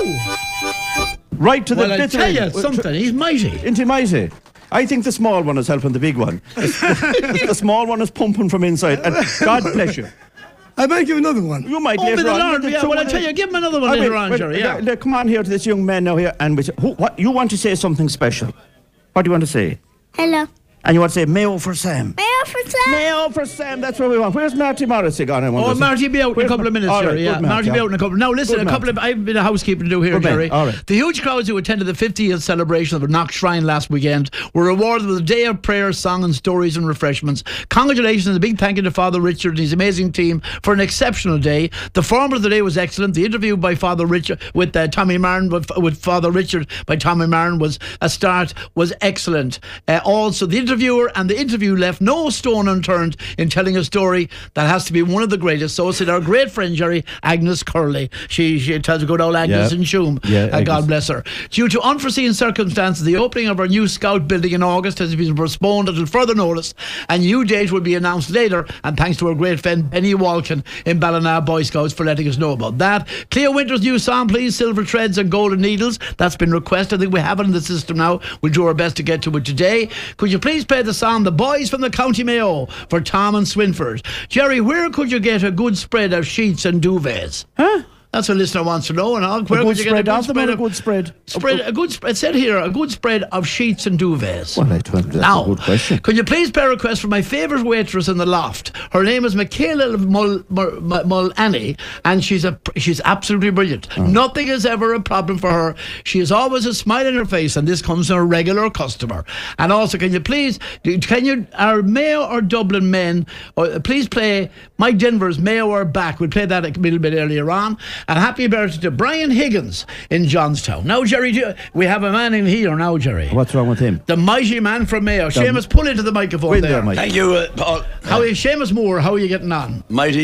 Right to the Well, I bitter tell you end. something. He's mighty. Isn't he mighty? I think the small one is helping the big one. The small one is pumping from inside. And God bless you. I might give another one. You might Oh, later the on. Lord, yeah. Well, I tell you, give him another one later on, Jerry. Yeah. Come on here to this young man now here, and we say, what you want to say something special? What do you want to say? Hello. And you want to say Mayo for Sam. Mayo for Sam. Mayo for Sam. That's what we want. Where's Marty Morrissey gone? Oh, Marty be out in a couple of minutes, Jerry. Yeah, Marty be out in a couple. Now, listen, Good a couple of. I've been a housekeeping to do here, Good man. Jerry. All right. The huge crowds who attended the 50th celebration of the Knock Shrine last weekend were rewarded with a day of prayer, song, and stories and refreshments. Congratulations and a big thank you to Father Richard and his amazing team for an exceptional day. The format of the day was excellent. The interview by Father Richard with Tommy Martin, with Father Richard by Tommy Martin was excellent. Also, the interviewer and the interview left no stone unturned in telling a story that has to be one of the greatest. So said our great friend Jerry, Agnes Curley. She tells good old Agnes in Shoom. Yeah, God bless her. Due to unforeseen circumstances, the opening of our new Scout building in August has been postponed until further notice. A new date will be announced later, and thanks to our great friend Benny Walkin in Ballina Boy Scouts for letting us know about that. Cleo Winter's new song, please, Silver Threads and Golden Needles. That's been requested. I think we have it in the system now. We'll do our best to get to it today. Could you please play the song The Boys from the County Mayo for Tom and Swinford? Jerry, where could you get a good spread of sheets and duvets? Huh? That's what a listener wants to know. And where A could good you spread get a of them or a good spread? A good spread. It said here, a good spread of sheets and duvets. Well, that's a good question. Could you please play a request for my favourite waitress in the loft? Her name is Michaela Mulany, and she's absolutely brilliant. Nothing is ever a problem for her. She has always a smile on her face, and this comes from a regular customer. And also, our Mayo or Dublin men, please play Mike Denver's Mayo or Back. We'll play that a little bit earlier on. And happy birthday to Brian Higgins in Johnstown. Now, Jerry, we have a man in here now, Jerry. What's wrong with him? The mighty man from Mayo. Seamus, pull into the microphone there. Mike. Thank you, Paul. Seamus Moore, how are you getting on? Mighty.